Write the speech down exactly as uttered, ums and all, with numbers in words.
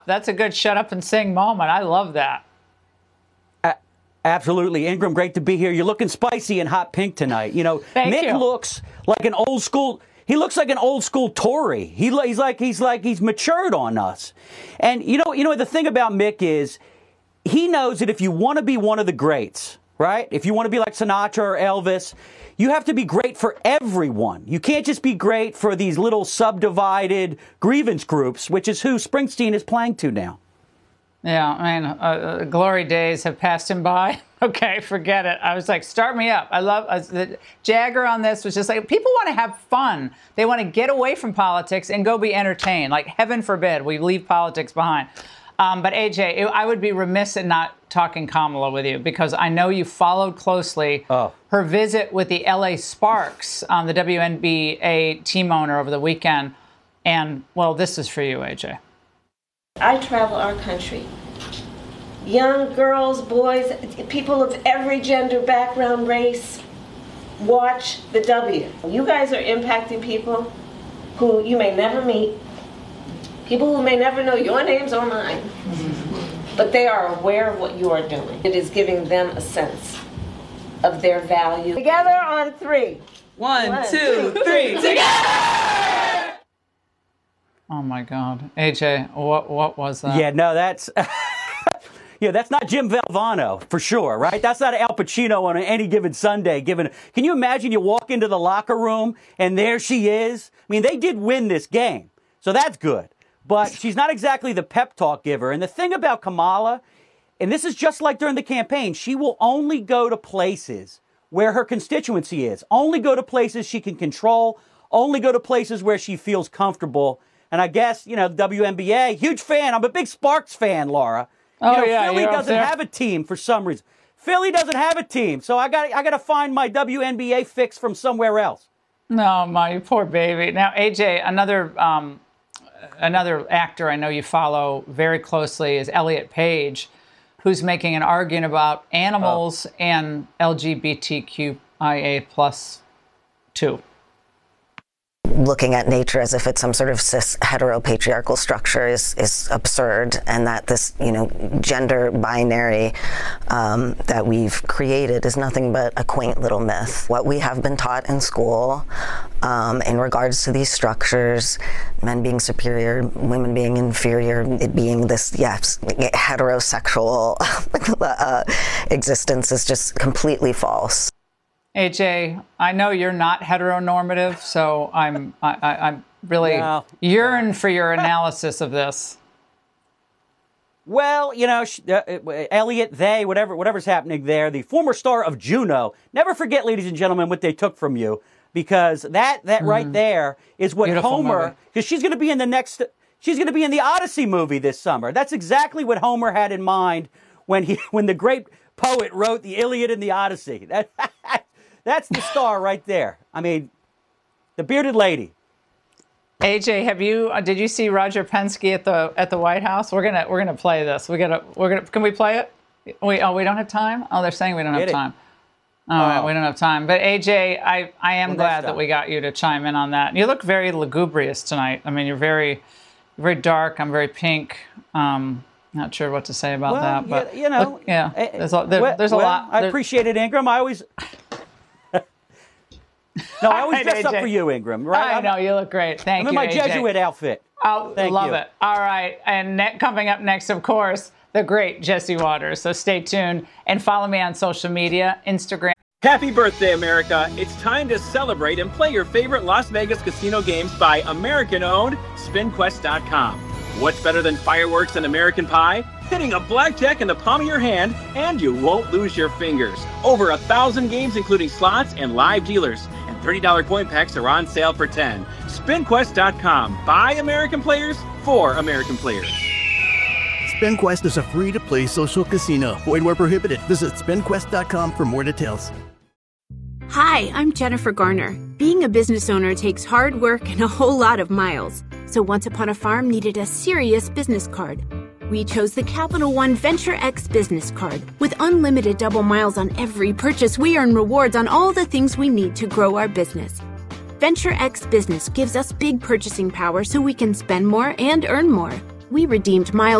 That's a good shut up and sing moment. I love that. Uh, absolutely. Ingram, great to be here. You're looking spicy and hot pink tonight. You know, Thank Nick you. looks like an old school. He looks like an old school Tory. He, he's like he's like he's matured on us. And you know, you know the thing about Mick is he knows that if you want to be one of the greats, right? If you want to be like Sinatra or Elvis, you have to be great for everyone. You can't just be great for these little subdivided grievance groups, which is who Springsteen is playing to now. Yeah, I mean, uh, glory days have passed him by. Okay, forget it. I was like, start me up. I love uh, the Jagger on this was just like, people want to have fun. They want to get away from politics and go be entertained. Like, heaven forbid we leave politics behind. Um, but A J, it, I would be remiss in not talking Kamala with you because I know you followed closely oh. her visit with the L A Sparks, um, the W N B A team owner over the weekend. And, well, this is for you, A J. I travel our country. Young girls, boys, people of every gender, background, race, watch the W. You guys are impacting people who you may never meet, people who may never know your names or mine, but they are aware of what you are doing. It is giving them a sense of their value. Together on three. One, One two, two, three, together! Oh, my God. A J, what, what was that? Yeah, no, that's... Yeah, that's not Jim Valvano, for sure, right? That's not Al Pacino on any given Sunday. Given, can you imagine you walk into the locker room and there she is? I mean, they did win this game, so that's good. But she's not exactly the pep talk giver. And the thing about Kamala, and this is just like during the campaign, she will only go to places where her constituency is, only go to places she can control, only go to places where she feels comfortable. And I guess, you know, the W N B A, huge fan. I'm a big Sparks fan, Laura. Oh, you know, yeah, Philly you're doesn't up there. have a team for some reason. Philly doesn't have a team, so I got I got to find my W N B A fix from somewhere else. No, my poor baby. Now, A J, another um, another actor I know you follow very closely is Elliot Page, who's making an argument about animals oh. and L G B T Q I A plus two. Looking at nature as if it's some sort of cis heteropatriarchal structure is is absurd, and that this, you know, gender binary um, that we've created is nothing but a quaint little myth. What we have been taught in school um, in regards to these structures, men being superior, women being inferior, it being this, yes, heterosexual uh, existence is just completely false. A J, I know you're not heteronormative, so I'm I, I, I'm really No. yearn for your analysis of this. Well, you know, uh, Elliot, they, whatever, whatever's happening there, the former star of Juno. Never forget, ladies and gentlemen, what they took from you, because that that mm. right there is what Beautiful Homer, because she's going to be in the next, she's going to be in the Odyssey movie this summer. That's exactly what Homer had in mind when he when the great poet wrote the Iliad and the Odyssey. That. That's the star right there. I mean, the bearded lady. A J, have you? Uh, did you see Roger Penske at the at the White House? We're gonna we're gonna play this. We gotta we're gonna. Can we play it? We oh we don't have time. Oh, they're saying we don't Get have it. time. All right, Oh. we don't have time. But A J, I I am Well, glad next that time. we got you to chime in on that. You look very lugubrious tonight. I mean, you're very you're very dark. I'm very pink. Um, not sure what to say about Well, that, but you, you know, look, yeah, eh, there's a, there, well, there's a well, lot. I there- appreciate it, Ingram. I always. No, I always All right, dress up A J. for you, Ingram. Right? I I'm- know you look great. Thank I'm you, in my A J. Jesuit outfit. Oh, Thank love you. it. All right. And ne- coming up next, of course, the great Jesse Waters. So stay tuned and follow me on social media, Instagram. Happy birthday, America. It's time to celebrate and play your favorite Las Vegas casino games by American-owned Spin Quest dot com. What's better than fireworks and American pie? Hitting a blackjack in the palm of your hand, and you won't lose your fingers. Over a thousand games, including slots and live dealers. And thirty dollar coin packs are on sale for ten dollars. Spin Quest dot com. By American players, for American players. SpinQuest is a free-to-play social casino. Void where prohibited. Visit Spin Quest dot com for more details. Hi, I'm Jennifer Garner. Being a business owner takes hard work and a whole lot of miles. So Once Upon a Farm needed a serious business card. We chose the Capital One Venture X business card. With unlimited double miles on every purchase, we earn rewards on all the things we need to grow our business. Venture X Business gives us big purchasing power so we can spend more and earn more. we redeemed miles